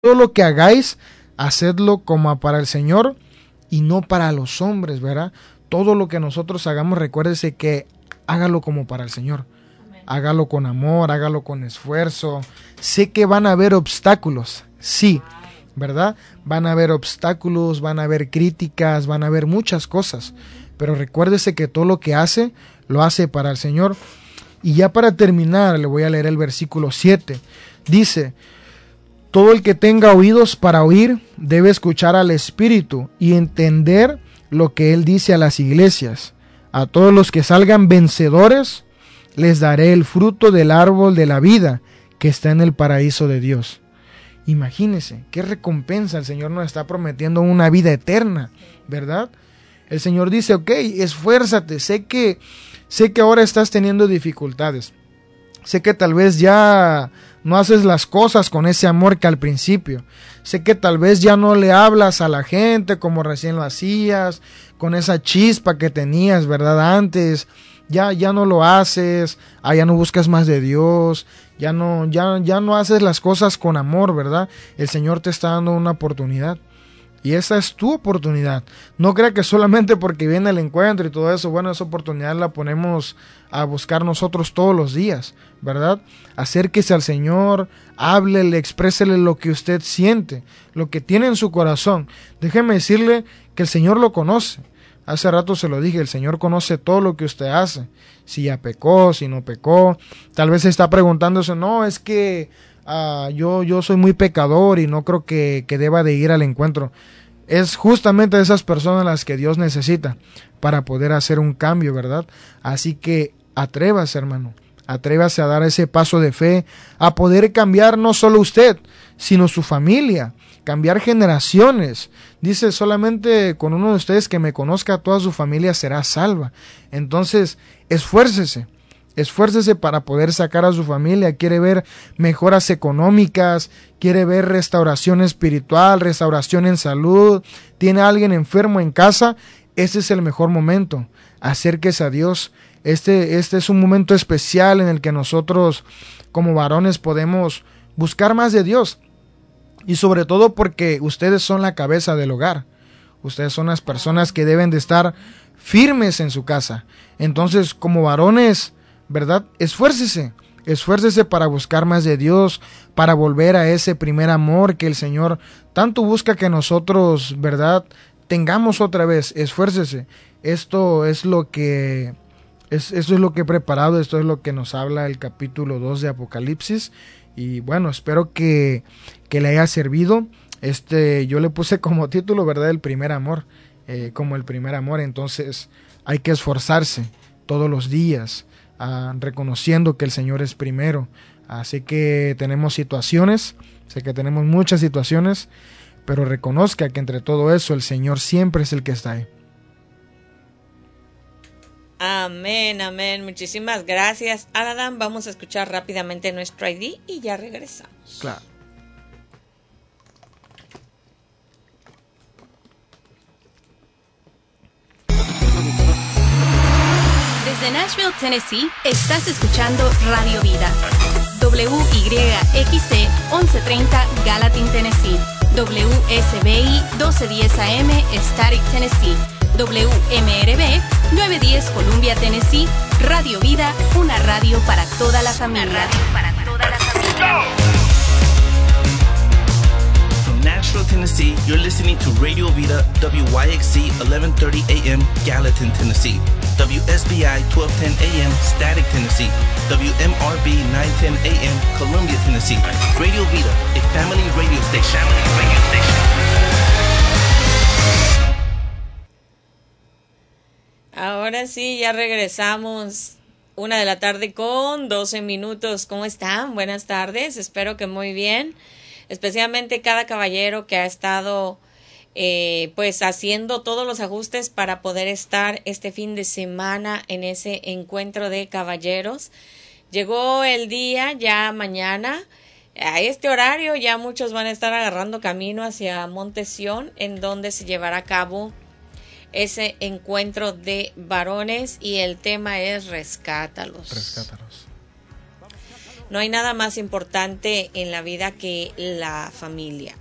todo lo que hagáis, hacedlo como para el Señor y no para los hombres, ¿verdad? Todo lo que nosotros hagamos, recuérdese que hágalo como para el Señor. Hágalo con amor, hágalo con esfuerzo. Sé que van a haber obstáculos, sí, ¿verdad? Van a haber obstáculos, van a haber críticas, van a haber muchas cosas. Pero recuérdese que todo lo que hace, lo hace para el Señor. Y ya para terminar, le voy a leer el versículo 7. Dice: todo el que tenga oídos para oír debe escuchar al Espíritu y entender lo que Él dice a las iglesias. A todos los que salgan vencedores, les daré el fruto del árbol de la vida que está en el paraíso de Dios. Imagínese, qué recompensa. El Señor nos está prometiendo una vida eterna, ¿verdad? El Señor dice, ok, esfuérzate, sé que ahora estás teniendo dificultades. Sé que tal vez ya no haces las cosas con ese amor que al principio. Sé que tal vez ya no le hablas a la gente como recién lo hacías, con esa chispa que tenías, ¿verdad? Antes. Ya no lo haces, ya no buscas más de Dios, ya no haces las cosas con amor, ¿verdad? El Señor te está dando una oportunidad. Y esa es tu oportunidad. No crea que solamente porque viene el encuentro y todo eso, bueno, esa oportunidad la ponemos a buscar nosotros todos los días, ¿verdad? Acérquese al Señor, háblele, exprésele lo que usted siente, lo que tiene en su corazón. Déjeme decirle que el Señor lo conoce. Hace rato se lo dije, el Señor conoce todo lo que usted hace. Si ya pecó, si no pecó. Tal vez se está preguntándose, no, es que yo soy muy pecador y no creo que deba de ir al encuentro. Es justamente de esas personas las que Dios necesita para poder hacer un cambio, ¿verdad? Así que atrévase, hermano. Atrévase a dar ese paso de fe, a poder cambiar no solo usted, sino su familia, cambiar generaciones. Dice, solamente con uno de ustedes que me conozca, toda su familia será salva. Entonces, esfuércese para poder sacar a su familia. Quiere ver mejoras económicas, quiere ver restauración espiritual, restauración en salud, tiene a alguien enfermo en casa. Este es el mejor momento. Acérquese a Dios. Este es un momento especial en el que nosotros como varones podemos buscar más de Dios. Y sobre todo porque ustedes son la cabeza del hogar. Ustedes son las personas que deben de estar firmes en su casa. Entonces, como varones, ¿verdad? Esfuércese para buscar más de Dios, para volver a ese primer amor que el Señor tanto busca que nosotros, ¿verdad?, tengamos otra vez. Esfuércese. Esto es lo que he preparado, esto es lo que nos habla el capítulo 2 de Apocalipsis. Y bueno, espero que le haya servido. Yo le puse como título, ¿verdad?, el primer amor, como el primer amor. Entonces hay que esforzarse todos los días, reconociendo que el Señor es primero. Así que tenemos situaciones, sé que tenemos muchas situaciones, pero reconozca que entre todo eso el Señor siempre es el que está ahí. Amén, amén. Muchísimas gracias, Adam. Vamos a escuchar rápidamente nuestro ID y ya regresamos. Claro. Desde Nashville, Tennessee, estás escuchando Radio Vida. WYXC 1130 Gallatin, Tennessee. WSBI 1210 AM Static, Tennessee. WMRB 910 Columbia, Tennessee. Radio Vida, una radio para toda la familia. From Nashville, Tennessee, you're listening to Radio Vida, WYXC 1130 AM Gallatin, Tennessee. WSBI 1210 AM Static, Tennessee. WMRB 910 AM Columbia, Tennessee. Radio Vida, a family radio station. Ahora sí, ya regresamos. 1:12 p.m. ¿Cómo están? Buenas tardes. Espero que muy bien. Especialmente cada caballero que ha estado pues haciendo todos los ajustes para poder estar este fin de semana en ese encuentro de caballeros. Llegó el día, ya mañana, a este horario ya muchos van a estar agarrando camino hacia Monte Sión, en donde se llevará a cabo ese encuentro de varones y el tema es rescátalos. No hay nada más importante en la vida que la familia.